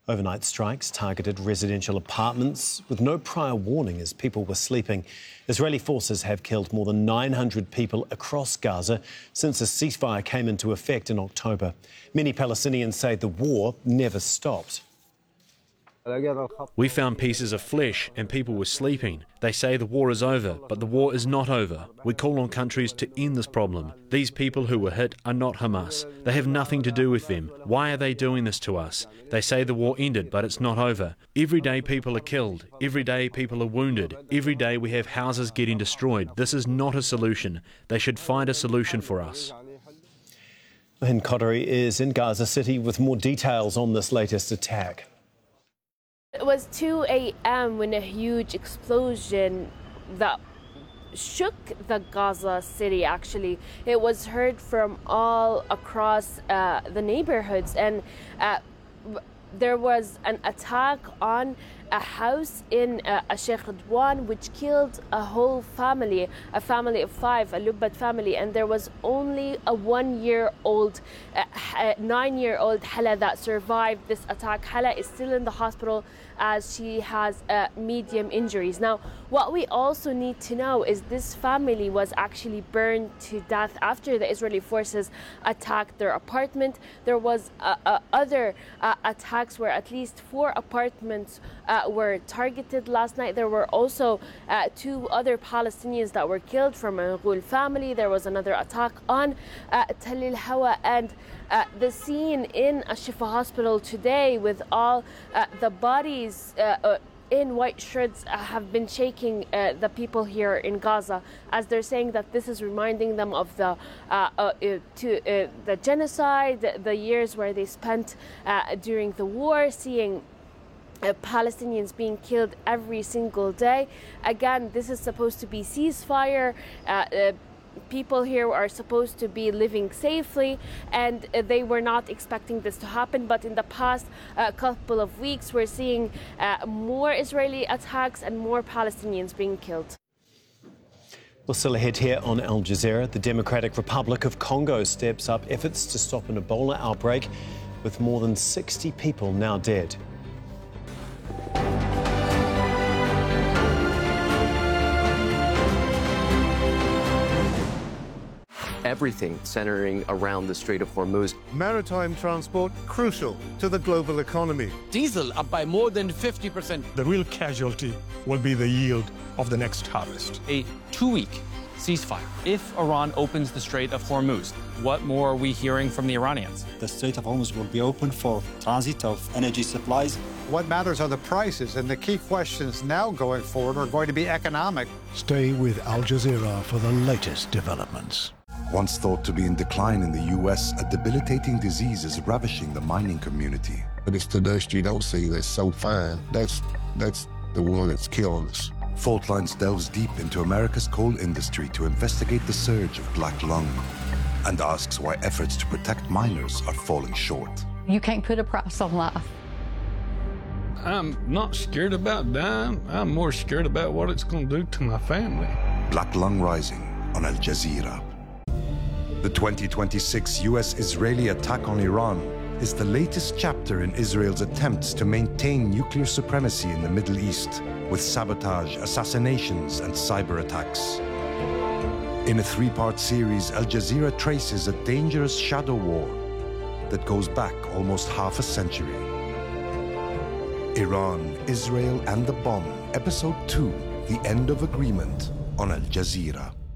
Overnight strikes targeted residential apartments with no prior warning as people were sleeping. Israeli forces have killed more than 900 people across Gaza since a ceasefire came into effect in October. Many Palestinians say the war never stopped. We found pieces of flesh and people were sleeping. They say the war is over, but the war is not over. We call on countries to end this problem. These people who were hit are not Hamas. They have nothing to do with them. Why are they doing this to us? They say the war ended, but it's not over. Every day people are killed. Every day people are wounded. Every day we have houses getting destroyed. This is not a solution. They should find a solution for us. Hen Qadri is in Gaza City with more details on this latest attack. It was 2 a.m. when a huge explosion that shook the Gaza city, actually. It was heard from all across the neighborhoods, and there was an attack on a house in Sheikh Radwan, which killed a whole family, a family of 5, a Lubbat family, and there was only a 9-year-old Hala that survived this attack. Hala is still in the hospital as she has medium injuries. Now, what we also need to know is this family was actually burned to death after the Israeli forces attacked their apartment. There was other attacks where at least 4 apartments were targeted last night. There were also 2 other Palestinians that were killed from a Ghul family. There was another attack on Tel El Hawa, and the scene in Al-Shifa hospital today with all the bodies in white shirts have been shaking the people here in Gaza, as they're saying that this is reminding them of the genocide, the years where they spent during the war, seeing Palestinians being killed every single day. Again, this is supposed to be ceasefire. People here are supposed to be living safely, and they were not expecting this to happen. But in the past couple of weeks, we're seeing more Israeli attacks and more Palestinians being killed. Well, still ahead here on Al Jazeera, the Democratic Republic of Congo steps up efforts to stop an Ebola outbreak, with more than 60 people now dead. Everything centering around the Strait of Hormuz. Maritime transport crucial to the global economy. Diesel up by more than 50%. The real casualty will be the yield of the next harvest. A 2-week ceasefire. If Iran opens the Strait of Hormuz, what more are we hearing from the Iranians? The Strait of Hormuz will be open for transit of energy supplies. What matters are the prices, and the key questions now going forward are going to be economic. Stay with Al Jazeera for the latest developments. Once thought to be in decline in the U.S., a debilitating disease is ravishing the mining community. But it's the dust you don't see that's so fine. That's the one that's killing us. Fault Lines delves deep into America's coal industry to investigate the surge of black lung and asks why efforts to protect miners are falling short. You can't put a price on life. I'm not scared about dying. I'm more scared about what it's going to do to my family. Black Lung Rising on Al Jazeera. The 2026 U.S.-Israeli attack on Iran is the latest chapter in Israel's attempts to maintain nuclear supremacy in the Middle East, with sabotage, assassinations, and cyber attacks. In a 3-part series, Al Jazeera traces a dangerous shadow war that goes back almost half a century. Iran, Israel, and the Bomb, Episode 2, The End of Agreement, on Al Jazeera.